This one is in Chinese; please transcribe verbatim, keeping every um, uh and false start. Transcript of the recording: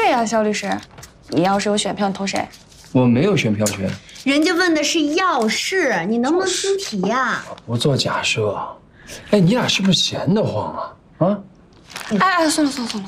对呀，肖律师，你要是有选票，你投谁？ 我没有选票权。 人家问的是要是，你能不能听题呀？ 不做假设。哎，你俩是不是闲得慌啊？啊？ 哎哎，算了算了算了。